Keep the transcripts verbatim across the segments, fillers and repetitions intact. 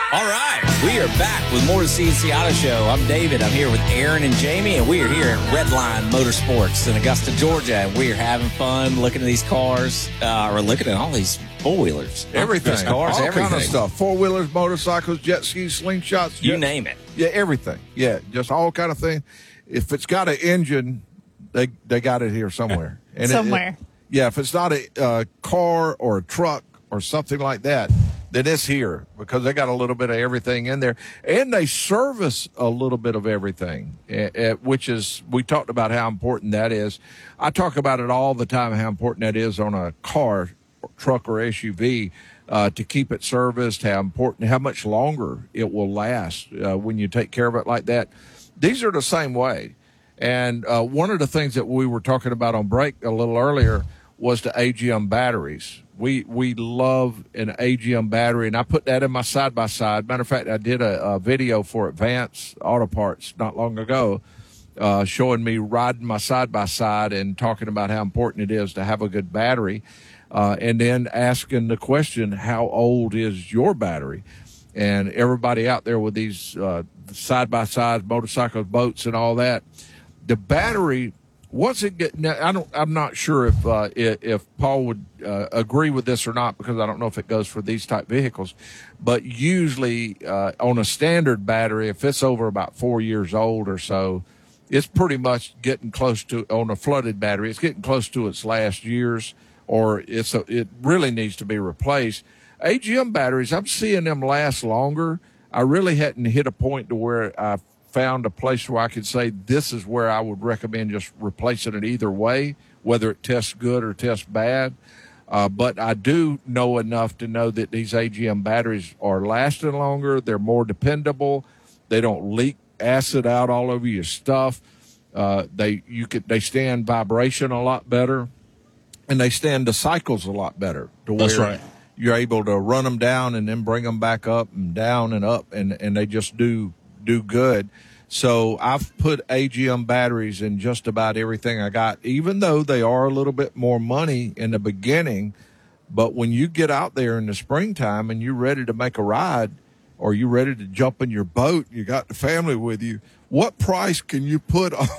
All right, we are back with more of the C N C Auto Show. I'm David. I'm here with Aaron and Jamie, and we are here at Redline Motorsports in Augusta, Georgia, and we are having fun looking at these cars. Uh, we're looking at all these four-wheelers. Everything. These cars, all everything. kind of stuff. Four-wheelers, motorcycles, jet skis, slingshots. You jet, name it. Yeah, everything. Yeah, just all kind of thing. If it's got an engine, they they got it here somewhere. And somewhere. It, it, yeah, if it's not a uh, car or a truck or something like that, then it's here because they got a little bit of everything in there. And they service a little bit of everything, uh, uh, which is, we talked about how important that is. I talk about it all the time, how important that is on a car, or truck, or S U V, uh, to keep it serviced, how important, how much longer it will last uh, when you take care of it like that. These are the same way. And uh, one of the things that we were talking about on break a little earlier was the A G M batteries. We we love an A G M battery, and I put that in my side-by-side. Matter of fact, I did a, a video for Advance Auto Parts not long ago uh, showing me riding my side-by-side and talking about how important it is to have a good battery, uh, and then asking the question, how old is your battery? And everybody out there with these uh, side-by-sides, motorcycles, boats, and all that, the battery, once it get, now, I don't, I'm not sure if uh, if, if Paul would uh, agree with this or not, because I don't know if it goes for these type vehicles. But usually uh, on a standard battery, if it's over about four years old or so, it's pretty much getting close to, on a flooded battery, it's getting close to its last years, or it's a, it really needs to be replaced. A G M batteries, I'm seeing them last longer. I really hadn't hit a point to where I found a place where I could say this is where I would recommend just replacing it either way, whether it tests good or tests bad. Uh, but I do know enough to know that these A G M batteries are lasting longer. They're more dependable. They don't leak acid out all over your stuff. Uh, they you could they stand vibration a lot better, and they stand the cycles a lot better. To where That's right. You're able to run them down and then bring them back up and down and up, and, and they just do do good. So I've put A G M batteries in just about everything I got, even though they are a little bit more money in the beginning. But when you get out there in the springtime and you're ready to make a ride, or you're ready to jump in your boat, you got the family with you, what price can you put on,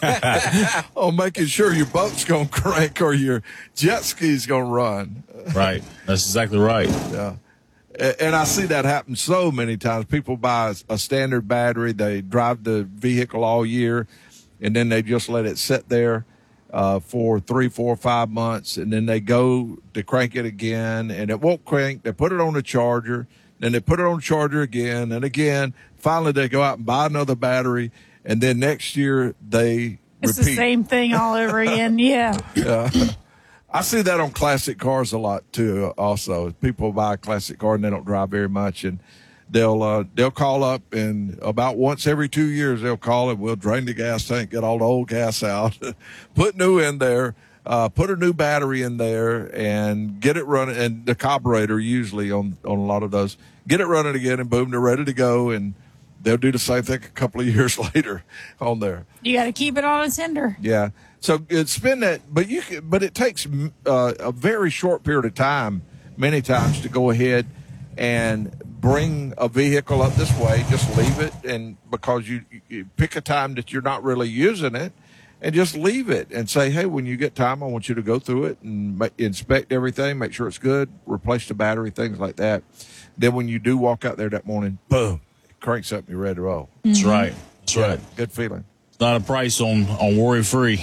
on making sure your boat's going to crank or your jet ski's going to run? Right. That's exactly right. Yeah. And I see that happen so many times. People buy a standard battery, they drive the vehicle all year, and then they just let it sit there uh, for three, four, five months, and then they go to crank it again, and it won't crank. They put it on the charger, then they put it on the charger again and again. Finally, they go out and buy another battery, and then next year they It's repeat. the same thing all over again. Yeah. Yeah. I see that on classic cars a lot too. Also, people buy a classic car and they don't drive very much, and they'll uh, they'll call up, and about once every two years they'll call and we'll drain the gas tank, get all the old gas out, put new in there, uh, put a new battery in there, and get it running. And the carburetor usually on on a lot of those, get it running again, and boom, they're ready to go. And they'll do the same thing a couple of years later on there. You got to keep it on a tender. Yeah. So it's been that, but you can, but it takes uh, a very short period of time, many times, to go ahead and bring a vehicle up this way. Just leave it, and because you, you pick a time that you're not really using it, and just leave it and say, hey, when you get time, I want you to go through it and ma- inspect everything, make sure it's good, replace the battery, things like that. Then when you do walk out there that morning, boom, it cranks up and you're ready to roll. That's right. That's Yeah, right. good feeling. Not a price on, on worry free.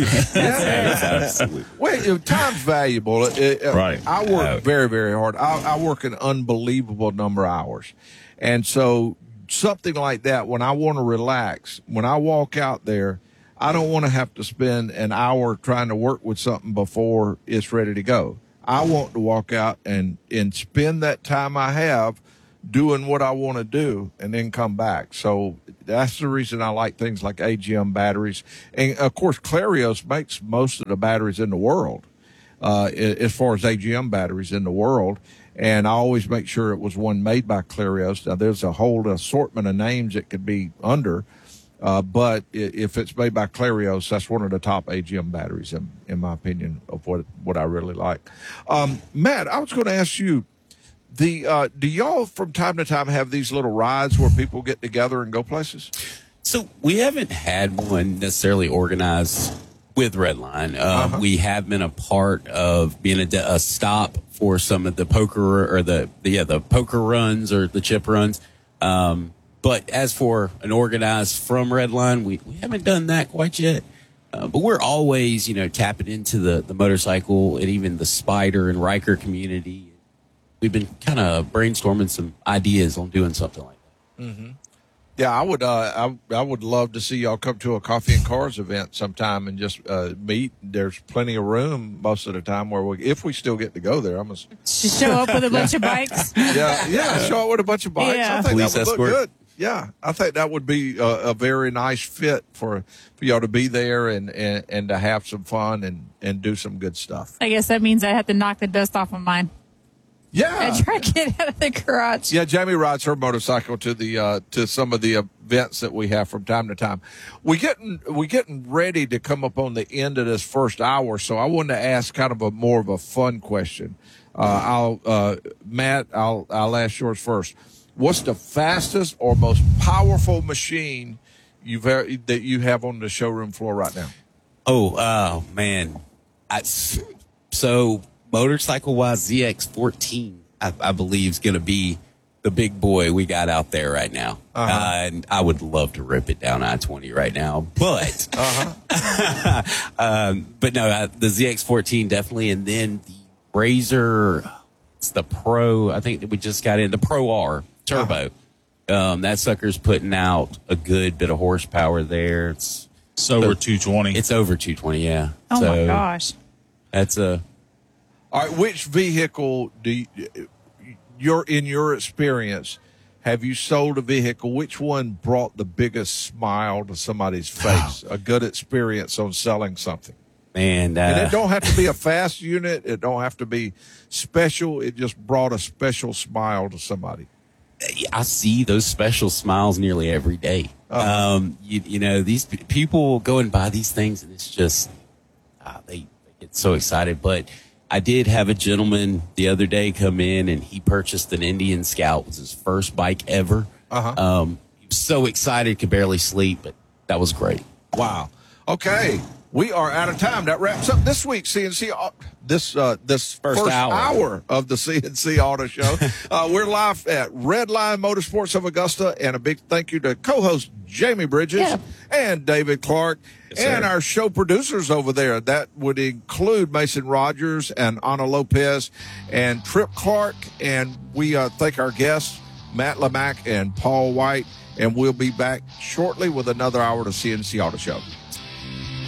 Absolutely. Well, you know, time's valuable. It, it, Right. I work Uh, very, very hard. I, I work an unbelievable number of hours. And so something like that, when I want to relax, when I walk out there, I don't want to have to spend an hour trying to work with something before it's ready to go. I want to walk out and, and spend that time I have doing what I want to do and then come back. So that's the reason I like things like A G M batteries. And, of course, Clarios makes most of the batteries in the world, uh, as far as A G M batteries in the world. And I always make sure it was one made by Clarios. Now, there's a whole assortment of names it could be under, uh, but if it's made by Clarios, that's one of the top A G M batteries, in, in my opinion, of what, what I really like. Um, Matt, I was going to ask you, The uh, do y'all from time to time have these little rides where people get together and go places? So we haven't had one necessarily organized with Redline. Um, Uh-huh. We have been a part of being a, a stop for some of the poker or the, the yeah the poker runs or the chip runs. Um, but as for an organized from Redline, we, we haven't done that quite yet. Uh, but we're always, you know, tapping into the, the motorcycle and even the Spider and Riker community. We've been kind of brainstorming some ideas on doing something like that. Mm-hmm. Yeah, I would. Uh, I I would love to see y'all come to a coffee and cars event sometime and just uh, meet. There's plenty of room most of the time where we, if we still get to go there, I'm gonna. Just show up with a bunch of bikes. Yeah, yeah, show up with a bunch of bikes. Yeah. I think Police that would escort. look good. Yeah, I think that would be a, a very nice fit for for y'all to be there and, and, and to have some fun and, and do some good stuff. I guess that means I have to knock the dust off of mine. Yeah, I try to get out of the garage. yeah. Jamie rides her motorcycle to the uh, to some of the events that we have from time to time. We getting we getting ready to come up on the end of this first hour, so I wanted to ask kind of a more of a fun question. Uh, I'll uh, Matt, I'll I'll ask yours first. What's the fastest or most powerful machine you've ever, that you have on the showroom floor right now? Oh, oh man. I, so motorcycle wise, Z X fourteen, I, I believe is going to be the big boy we got out there right now. Uh-huh. Uh, and I would love to rip it down I twenty right now, but, Uh-huh. um, but no, uh, the Z X fourteen definitely. And then the Razor, it's the Pro, I think that we just got in the Pro R Turbo. Uh-huh. Um, that sucker's putting out a good bit of horsepower there. It's, It's over two twenty. it's over two twenty. Yeah. Oh so my gosh. That's a, All right, which vehicle do you, your in your experience have you sold a vehicle? Which one brought the biggest smile to somebody's face? A good experience on selling something, man, uh, and it don't have to be a fast unit. It don't have to be special. It just brought a special smile to somebody. I see those special smiles nearly every day. Uh-huh. Um, you, you know, these p- people go and buy these things, and it's just uh, they, they get so excited. But I did have a gentleman the other day come in, and he purchased an Indian Scout. It was his first bike ever. Uh-huh. Um, he was so excited, could barely sleep, but that was great. Wow. Okay, we are out of time. That wraps up this week's C N C. au- This uh, this First first, hour. hour. of the C N C Auto Show. uh, we're live at Redline Motorsports of Augusta, and a big thank you to co-host Jamie Bridges Yeah. and David Clark, Yes, sir. and our show producers over there. That would include Mason Rogers and Ana Lopez and Trip Clark, and we uh, thank our guests Matt Lamack and Paul White. And we'll be back shortly with another hour of the C N C Auto Show.